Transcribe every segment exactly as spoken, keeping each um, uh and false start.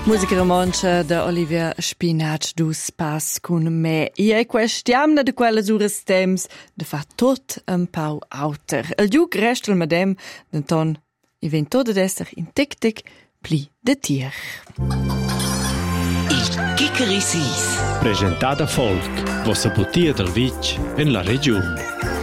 Musica romancia da Olivia Spinach dus pass cun me. I e questiamna de quelles ures temps de fa tot un pau auter. El giug restel madem denton i ven tot ad esser in tic-tic pli de tier. Il Chickerissis. Presentada folk, vossa butia del vitg en la regione.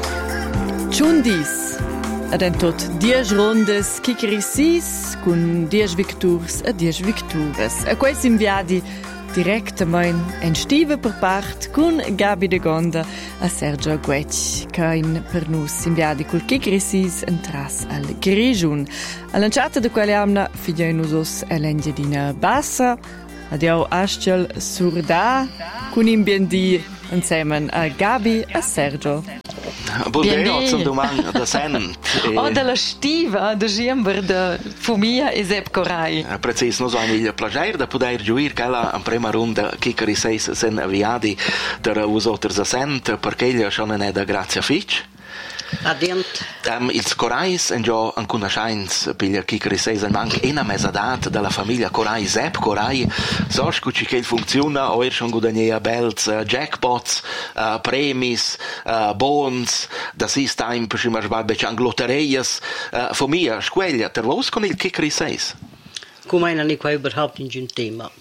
Ciundis. Ed en tot dies rondes Chickerissis cun dies victurs e dies victures. E quei s'inviadi directamain en stiva per part cun Gabi de Gonda a Sergio Guetsch, cain per nus inviadi cul Chickerissis entras al Grigiun. All'anciata de quelle amna figliainus os el'engiadina bassa, adiau ascel surda cun imbiendi insieme a Gabi e Sergio. Buongiorno, zum domani da Sent. O della stiva de Giember de Fumia e Sepp Corai. Precis, nos ha il piacere da poter gioire che la in prima ronda Chickerissis sen avviati der usoters a Sent perché gli sono ne da Grazia Fitch. Adient. Um, ils Corais en già en conoscenza per il Chickerissis en manc una mesadat della famiglia Corai, Sepp Corai, so scucci che funziona o er schon guadagnia belts uh, jackpots, uh, premis, uh, bonds, das ist time per schimmer sbalbec an lotterias, uh, für mir squeglia ter vos con il Chickerissis. Cum ai nani qua überhaupt in un tema.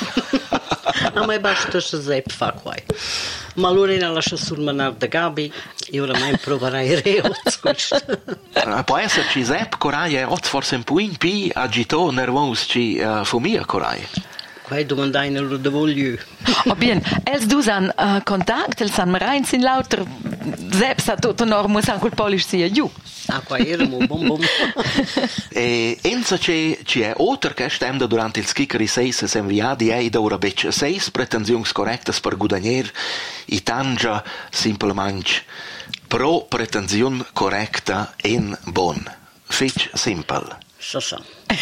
A mai basta se Sepp fa qua. Ma allora in lascia sul manar da Gabi e ora mai proverai reoz. Può esserci Sepp Corai e oz forse un po' in pi agito nervos ci uh, fumia Corai. Quai domandai nello de voglio. Oh bien, els dus han uh, contact, els han marein sin lauter Sepp sa tutto normo san col polish sia giù. Ah, qua eramo bom bom. E enza che ci è oltre che stemda durante il Chickerissis sem viadi e d'ora bec seis pretensiuns correctas per guadagner i tanja simplemente pro pretensiun correcta in bon. Fitch simple. So so.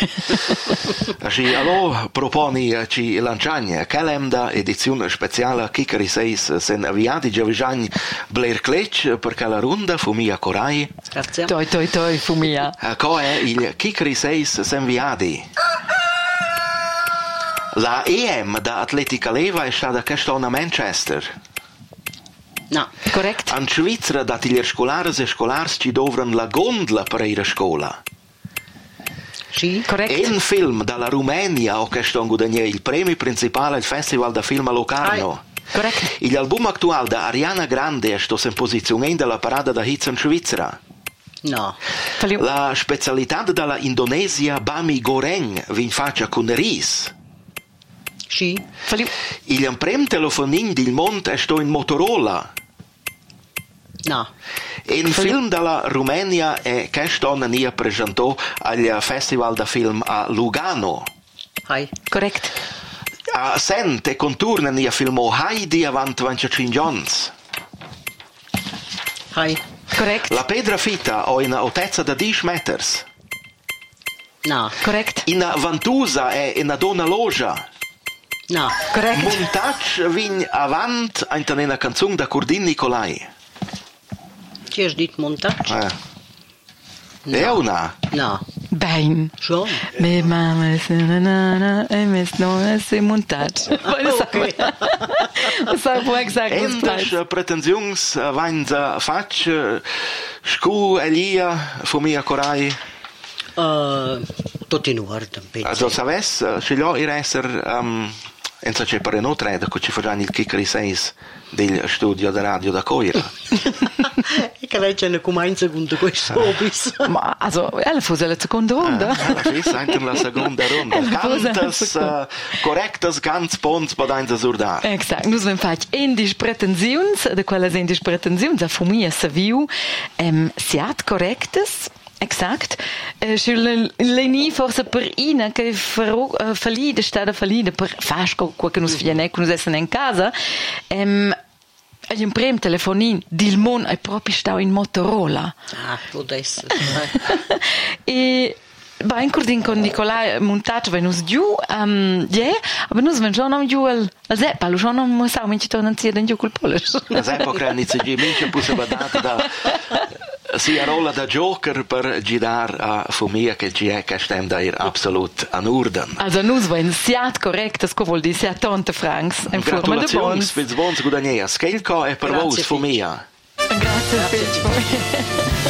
Asci allo proponi ci lanciagna Calemda edizione speciale Chickerissis sen avviati giavigian Blair Cletch per la runda Fumia Corai. Grazie. Toi toi toi Fumia. Co è il Chickerissis sen viadi. La E M da Atletica Leva è stata quest'anno a Manchester. No. Correct. In Svizzera dat gli scolares e scolars ci dovran la gondola per ir a scola. Sì. Correct. Un film dalla Rumenia o quest'anno guadagna il premio principale al Festival da Film a Locarno. Correct. Il album attuale da Ariana Grande è stato in posizione della parada da hits in Svizzera. No. Falliu. La specialità della Indonesia Bami Goreng vin faccia con ris. Sì. Falliu. Il primo telefonin del mondo è stato in Motorola. No. Un film dalla Rumenia è quest'anno ne presentò al Festival da Film a Lugano. Hai. Correct. A Sente conturna ne filmò Heidi avanti venticinque Jones. Hai. Correct. La Pedra Fita ha una altezza da dieci meters. No. Correct. In Vantusa è una donna logia. No. Correct. Montage vin avant in una canzone da Cordin Nicolai. Ci hai detto montaggio? Eh. No. È una? No. Bem. Schon. Me mama se na na na e mes no se montaggio. Ok. Sai può exact was Endas pretensiuns vainza fac scu Elia Fumia Corai. Uh, tot in ordine, penso. Also saves se lo ir esser um, enza c'è per inoltre da che ci faranno il Chickerissis del studio da radio da Coira. E che lei ce ne come in secondo questo bis. Ma also, ella fusa la seconda ronda. Sì, senten la seconda ronda. Cantas uh, correctas ganz bons badeinza surdar. Exact. Nus ven fac endis pretensiuns, de quelles endis pretensiuns a Fumia se viu, em siat correctes. Exact. Uh, Leni forse per ina che uh, falide stata falide per fasco qua che nus viene che nus essen in casa. Em Agli un prem telefonin dil mon è proprio stau in Motorola. Ah, adesso. E ba in cordin con Nicolai montato venus giù um, yeah, aber nus wenn schon am giù al al Sepp, allo schon non sa minci tornan sia den giù col polish. Sepp creni ci minci pusse badata da sia rolla da joker per gidar a Fumia che ci è che stem da ir absolut an urden. Also nus wenn siat correct, das vuol dir siat tante francs in forma de Gratulazioni, bons. spils bons guadagnia. Skelko è per Grazie, vos Fitch. Fumia. Grazie, Fitch.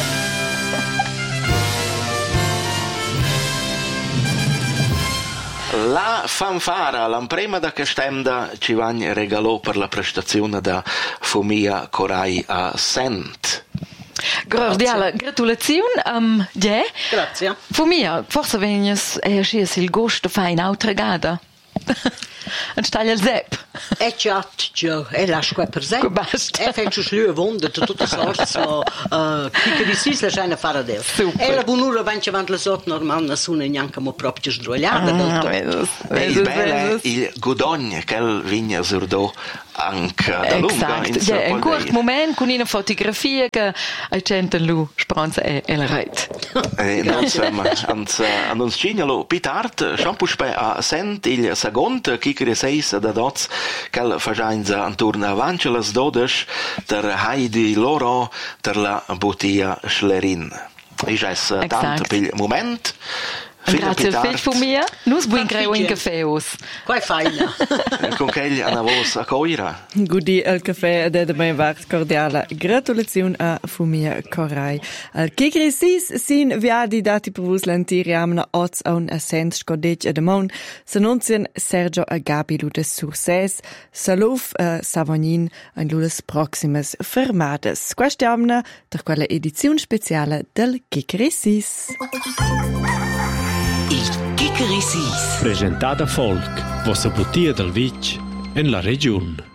La fanfara, l'emprema da che stemda ci vagn regalò per la prestazione da Fumia Corai a Sent. Cordiale gratulazione am ja. Grazie. Fumia, forse vegnes è schies il gusto fa in altra gada. Un staglia il zep. E chat, Joe, e lascia qua per Che basta. E fai schlue wunde, tutte sorte, so, che di sis la scheine fare del. Super. E la bunura vance vant la sot normal na sune neanche mo proprio sdrogliata. E il belle, il gudogne che il vigna surdo anche da lunga in Exact. Ja, un curt Sapoldeir. moment con una fotografia che ai centen lu speranza è è la rete. E noi siamo a non scignalo Pitart, Champuspe a Sent il secondo Kikri seis da dots che fagianza intorno a Vangelas dodes der Heidi Loro der la Butia Schlerin. Ich es tanto Exact. per il moment. Grazie al Fitch Fumia. Nus buin creo in caffè os. Qua è faina. Con che gli hanno vos a coira. Gudi al caffè ed è mai vart cordiale gratulazione a Fumia Corai. Al Kikri sis sin viadi dati per vos lentiri amna oz a un assent scodec ed amon s'annunzien Sergio a Gabi ludes sur ses saluf a Savognin an ludes proximes fermades. Queste amna per quella edizione speciale del Kikri sis. Il Kikri Sis. Presentata Folk, vossa butia del Vitg en la region.